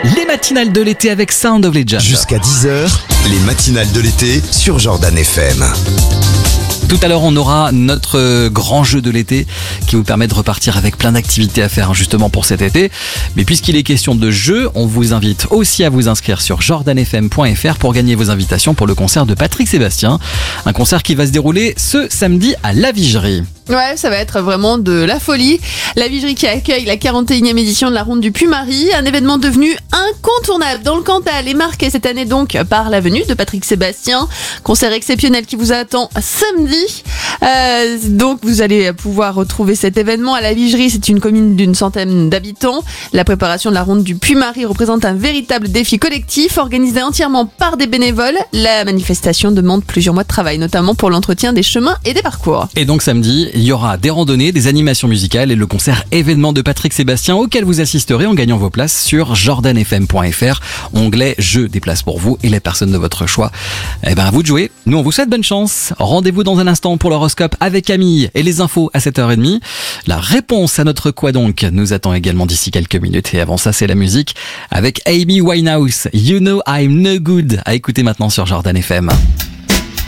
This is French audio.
Les matinales de l'été avec Sound of Legend. Jusqu'à 10h, les matinales de l'été sur Jordan FM. Tout à l'heure, on aura notre grand jeu de l'été qui vous permet de repartir avec plein d'activités à faire justement pour cet été. Mais puisqu'il est question de jeu, on vous invite aussi à vous inscrire sur jordanfm.fr pour gagner vos invitations pour le concert de Patrick Sébastien. Un concert qui va se dérouler ce samedi à La Vigerie. Ouais, ça va être vraiment de la folie. La Vigerie qui accueille la 41e édition de la Ronde du Puy-Marie, un événement devenu incontournable dans le Cantal et marqué cette année donc par la venue de Patrick Sébastien. Concert exceptionnel qui vous attend samedi. Donc vous allez pouvoir retrouver cet événement à La Vigerie. C'est une commune d'une centaine d'habitants. La préparation de la Ronde du Puy-Marie représente un véritable défi collectif organisé entièrement par des bénévoles. La manifestation demande plusieurs mois de travail, notamment pour l'entretien des chemins et des parcours. Et donc samedi, il y aura des randonnées, des animations musicales et le concert événement de Patrick Sébastien auquel vous assisterez en gagnant vos places sur jordanfm.fr, onglet jeu, des places pour vous et les personnes de votre choix. Eh ben à vous de jouer. Nous on vous souhaite bonne chance. Rendez-vous dans un instant pour l'horoscope avec Camille et les infos à 7h30. La réponse à notre quoi donc nous attend également d'ici quelques minutes et avant ça c'est la musique avec Amy Winehouse. You know I'm no good. À écouter maintenant sur Jordan FM.